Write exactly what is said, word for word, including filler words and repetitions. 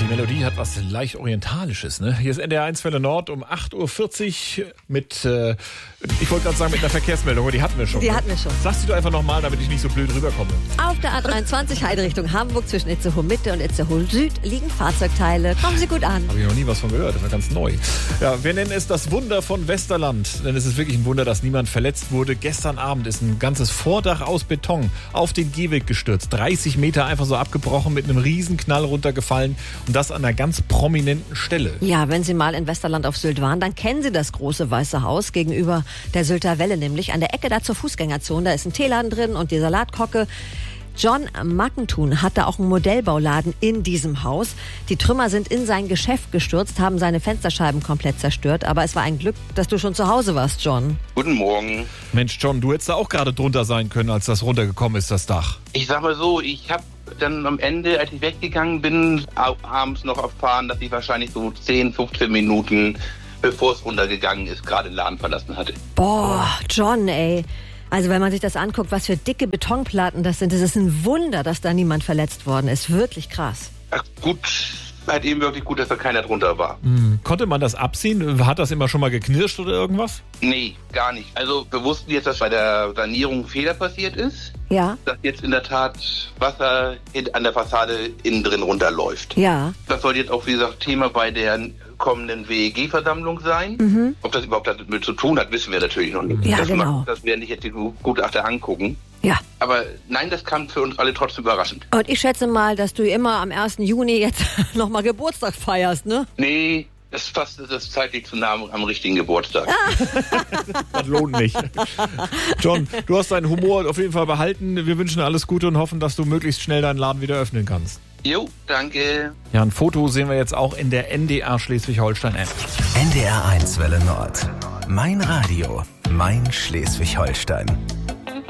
die Melodie hat was leicht Orientalisches, ne? Hier ist N D R eins Welle Nord um acht Uhr vierzig mit, äh, ich wollte gerade sagen mit einer Verkehrsmeldung, aber die hatten wir schon. Die ne? hatten wir schon. Sagst du einfach nochmal, damit ich nicht so blöd rüberkomme. Auf der A dreiundzwanzig Heide Richtung Hamburg zwischen Itzehoe Mitte und Itzehoe Süd liegen Fahrzeugteile. Kommen Sie gut an. Habe ich noch nie was von gehört, das war ganz neu. Ja, wir nennen es das Wunder von Westerland, denn es ist wirklich ein Wunder, dass niemand verletzt wurde. Gestern Abend ist ein ganzes Vordach aus Beton auf den Gehweg gestürzt. dreißig Meter einfach so abgebrochen, mit einem riesen Knall runtergefallen und das an einer ganz prominenten Stelle. Ja, wenn Sie mal in Westerland auf Sylt waren, dann kennen Sie das große Weiße Haus gegenüber der Sylter Welle, nämlich an der Ecke da zur Fußgängerzone. Da ist ein Teeladen drin und die Salatkocke. John Mackentun hatte auch einen Modellbauladen in diesem Haus. Die Trümmer sind in sein Geschäft gestürzt, haben seine Fensterscheiben komplett zerstört. Aber es war ein Glück, dass du schon zu Hause warst, John. Guten Morgen. Mensch, John, du hättest da auch gerade drunter sein können, als das runtergekommen ist, das Dach. Ich sag mal so, ich habe dann am Ende, als ich weggegangen bin, abends noch erfahren, dass ich wahrscheinlich so zehn, fünfzehn Minuten, bevor es runtergegangen ist, gerade den Laden verlassen hatte. Boah, John, ey. Also wenn man sich das anguckt, was für dicke Betonplatten das sind, das ist ein Wunder, dass da niemand verletzt worden ist. Wirklich krass. Ach, gut, halt eben wirklich gut, dass da keiner drunter war. Hm. Konnte man das abziehen? Hat das immer schon mal geknirscht oder irgendwas? Nee, gar nicht. Also wir wussten jetzt, dass bei der Sanierung ein Fehler passiert ist. Ja. Dass jetzt in der Tat Wasser an der Fassade innen drin runterläuft. Ja. Das soll jetzt auch, wie gesagt, Thema bei der kommenden W E G-Versammlung sein. Mhm. Ob das überhaupt damit zu tun hat, wissen wir natürlich noch nicht. Ja, das genau. Macht, das werden nicht jetzt die Gutachter angucken. Ja. Aber nein, das kam für uns alle trotzdem überraschend. Und ich schätze mal, dass du immer am ersten Juni jetzt nochmal Geburtstag feierst, ne? Nee, das passt das ist zeitlich zu nah am, am richtigen Geburtstag. Das lohnt nicht. John, du hast deinen Humor auf jeden Fall behalten. Wir wünschen dir alles Gute und hoffen, dass du möglichst schnell deinen Laden wieder öffnen kannst. Jo, danke. Ja, ein Foto sehen wir jetzt auch in der N D R Schleswig-Holstein-App. N D R eins Welle Nord. Mein Radio, mein Schleswig-Holstein.